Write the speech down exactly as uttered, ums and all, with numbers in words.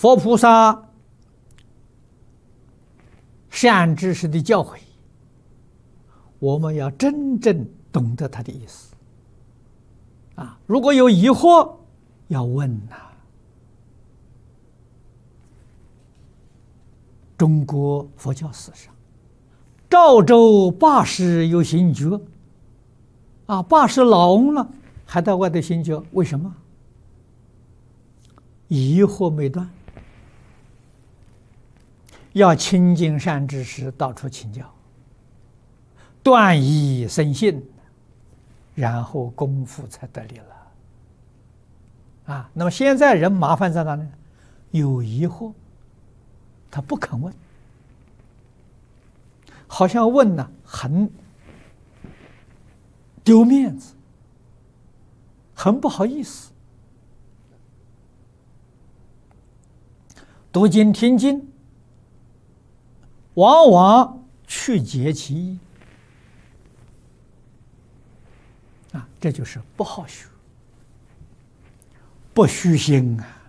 佛菩萨善知识的教诲，我们要真正懂得他的意思啊！如果有疑惑，要问呐、啊。中国佛教史上，赵州八十有行觉啊，八十老翁了，还在外头行觉，为什么？疑惑没断，要亲近善知识，到处请教，断疑生信，然后功夫才得力了啊。那么现在人麻烦在哪呢？有疑惑，他不肯问，好像问呢很丢面子，很不好意思。读经听经，往往去解其意啊，这就是不好学，不虚心啊。